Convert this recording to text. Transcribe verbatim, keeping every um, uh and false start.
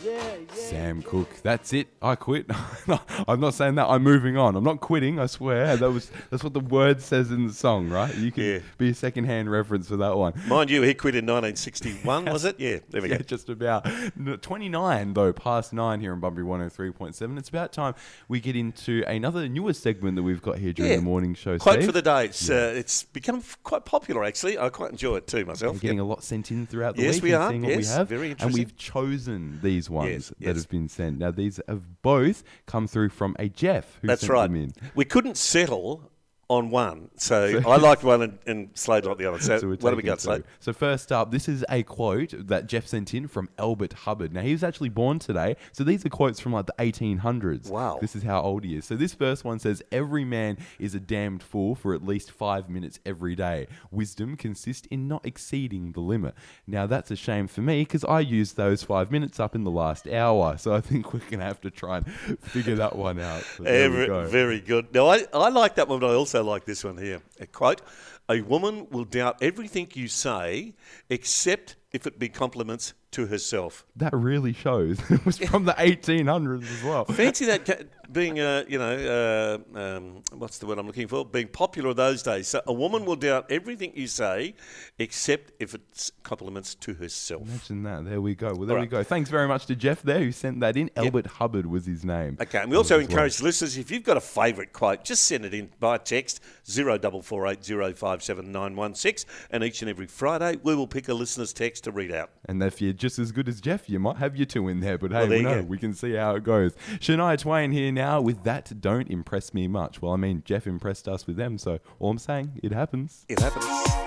Yeah, yeah. Sam Cooke. That's it. I quit. I'm not saying that. I'm moving on. I'm not quitting. I swear. That was that's what the word says in the song, right? You can Yeah. be a second-hand reference for that one. Mind you, he quit in nineteen sixty-one, was it? Yeah, there we Yeah, go. just about. twenty-nine, though, past nine here on Bunbury one oh three point seven. It's about time we get into another newer segment that we've got here during Yeah. the morning show, Quote Steve. for the day. It's, uh, it's become f- quite popular, actually. I quite enjoy it too myself. We're getting Yep. a lot sent in throughout the Yes, week we and are. seeing what we Yes, have. very And interesting. we've chosen these ones Yes, that yes. have been sent. Now, these have both come through from a Jeff who That's sent right. them in. We couldn't settle on one, so I liked one and, and Slade liked the other. So, So we're what do we taking got, two. Slade? So first up, this is a quote that Jeff sent in from Albert Hubbard. Now, he was actually born today, so these are quotes from like the eighteen hundreds. Wow. This is how old he is. So this first one says, every man is a damned fool for at least five minutes every day. Wisdom consists in not exceeding the limit. Now, that's a shame for me because I used those five minutes up in the last hour, so I think we're going to have to try and figure that one out. But there we Every, go. very good. Now, I, I like that one, but I also like this one here. A quote, a woman will doubt everything you say except if it be compliments to herself. That really shows. It was from the eighteen hundreds as well. Fancy that ca- being, uh, you know, uh, um, what's the word I'm looking for? Being popular those days. So a woman will doubt everything you say except if it's compliments to herself. Imagine that. There we go. Well, there All we right. go. Thanks very much to Jeff there who sent that in. Albert Hubbard was his name. Okay, and we also As well. encourage listeners, if you've got a favourite quote, just send it in by text, zero four four eight zero five seven nine one six, and each and every Friday we will pick a listener's text to read out. And if you're just as good as Jeff, you might have your two in there. But hey, Well, there we you know. go. We can see how it goes. Shania Twain here now with That Don't Impress Me Much. Well, I mean, Jeff impressed us with them, so all I'm saying, it happens. It happens.